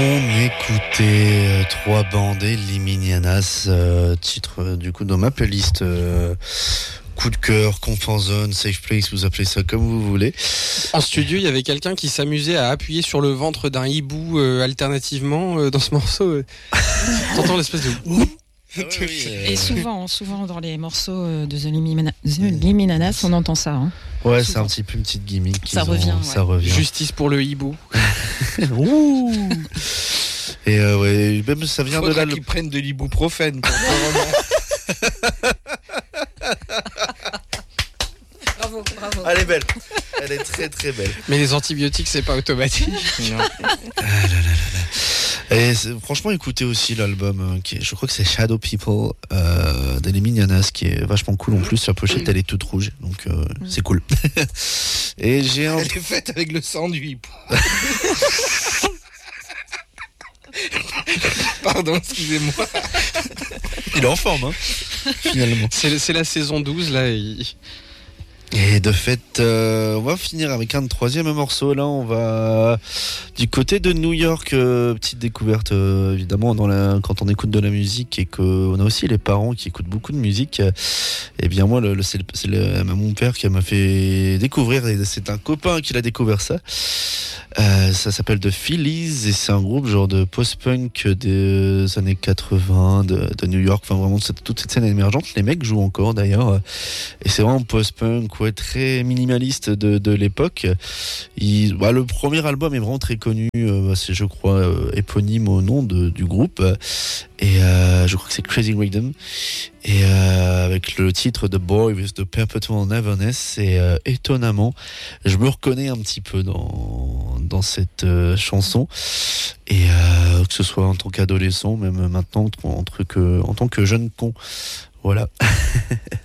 On écoutait trois bandes Eliminianas, titre du coup dans ma playlist coup de cœur, Comfort Zone, Safe Place, vous appelez ça comme vous voulez. En studio, il y avait quelqu'un qui s'amusait à appuyer sur le ventre d'un hibou alternativement dans ce morceau. T'entends l'espèce de... Ah oui. Et souvent dans les morceaux de The Eliminianas, on entend ça. Hein. Ouais, Souvent. c'est une petite gimmick. Ça revient. Ça revient. Justice pour le hibou. Ouh. Et ouais, même ça vient Faudra de là. qu'ils prennent de l'ibuprofène pour ce roman. Bravo. Elle est belle. Elle est très très belle. Mais les antibiotiques, c'est pas automatique. Et franchement, écoutez aussi l'album, je crois que c'est Shadow People d'Eliminianas, qui est vachement cool en plus. La pochette, elle est toute rouge, donc c'est cool. Et Elle est faite avec le sang du hibou. Pardon, excusez-moi. Il est en forme, hein, finalement. C'est la saison 12, là. Et de fait, on va finir avec un troisième morceau. Là, on va du côté de New York. Petite découverte, évidemment, quand on écoute de la musique et qu'on a aussi les parents qui écoutent beaucoup de musique. Et bien moi, c'est mon père qui m'a fait découvrir. Et c'est un copain qui l'a découvert ça. Ça s'appelle The Phillies et c'est un groupe genre de post-punk des années 80 de New York. Enfin, vraiment, toute cette scène émergente. Les mecs jouent encore d'ailleurs. Et c'est vraiment post-punk, ouais, très minimaliste de l'époque. Le premier album est vraiment très connu. C'est, je crois, éponyme au nom du groupe. Et je crois que c'est Crazy Rhythm. Et avec le titre The Boy with the Perpetual Neverness. Et étonnamment, je me reconnais un petit peu dans cette chanson. Et que ce soit en tant qu'adolescent, même maintenant en tant que jeune con. Voilà.